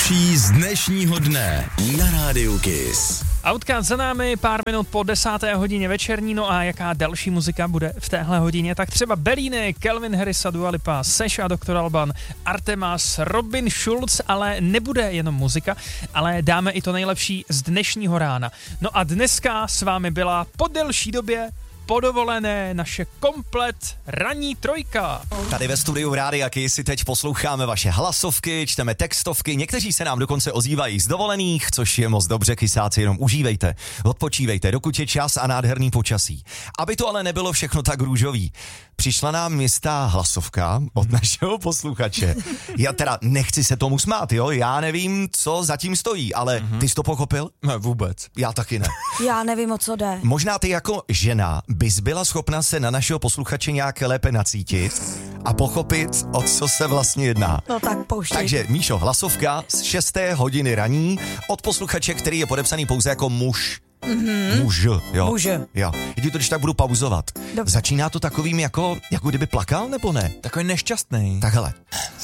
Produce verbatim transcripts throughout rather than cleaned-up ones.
nejlepší z dnešního dne na Rádiu Kiss. Outcast za námi, pár minut po desáté hodině večerní, no a jaká další muzika bude v téhle hodině, tak třeba Bellini, Calvin Harris a Dua Lipa, Seš a doktor Alban, Artemas, Robin Schulz, ale nebude jenom muzika, ale dáme i to nejlepší z dnešního rána. No a dneska s vámi byla po delší době podovolené naše komplet ranní trojka. Tady ve studiu Rádia Kiss si teď posloucháme vaše hlasovky, čteme textovky, někteří se nám dokonce ozývají z dovolených, což je moc dobře, kysáci, jenom užívejte, odpočívejte, dokud je čas a nádherný počasí. Aby to ale nebylo všechno tak růžový, přišla nám jistá hlasovka od našeho posluchače. Já teda nechci se tomu smát, jo, já nevím, co zatím stojí, ale mm-hmm. ty jsi to pochopil? Ne, vůbec. Já taky ne. Já nevím, o co jde. Možná ty jako žena bys byla schopna se na našeho posluchače nějak lépe nacítit a pochopit, o co se vlastně jedná. No tak pouštěj. Takže, Míšo, hlasovka z šesté hodiny raní od posluchače, který je podepsaný pouze jako muž. Mm-hmm. Muž, jo. Muž. Jo. Já ti to když tak budu pauzovat. Dobře. Začíná to takovým jako, jako kdyby plakal, nebo ne? Takový nešťastný. Tak hele.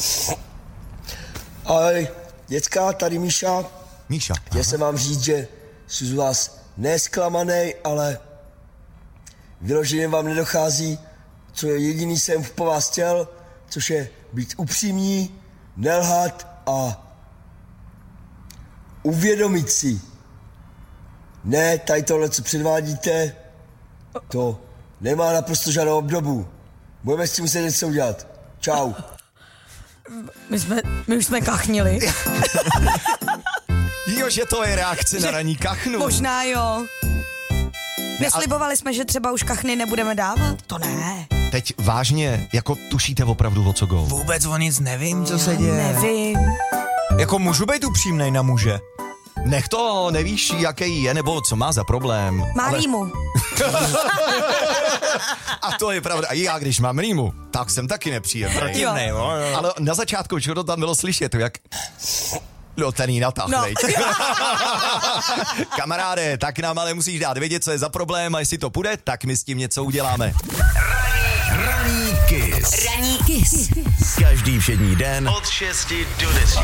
Ahoj, děcka, tady Míša. Míša. Chtěl jsem vám říct, že jsem z vás nesklamanej, ale vyloženě vám nedochází, co je jediný jsem po vás chtěl, což je být upřímní, nelhat a uvědomit si. Ne, tady tohle, co předvádíte, to nemá naprosto žádnou obdobu. Budeme s tím muset něco udělat. Čau. My jsme, my už jsme kachnili. Jo, že to je reakce na ranní kachnu. Možná jo. Neslibovali jsme, že třeba už kachny nebudeme dávat? To ne. Teď vážně, jako tušíte opravdu, o co go? Vůbec o nic nevím, co se děje. Nevím. Jako můžu být upřímnej na muže? Nech to, nevíš, jaký je, nebo co má za problém. Má ale... rýmu. A to je pravda. A já, když mám rýmu, tak jsem taky nepříjemný. Protivnej, jo. Ale na začátku, čo to tam bylo slyšet, to jak... No, ten jí natah, No. Kamaráde, tak nám ale musíš dát vědět, co je za problém a jestli to půjde, tak my s tím něco uděláme. Ranní Kiss. Ranní Kiss. Každý všední den od šesti do deseti.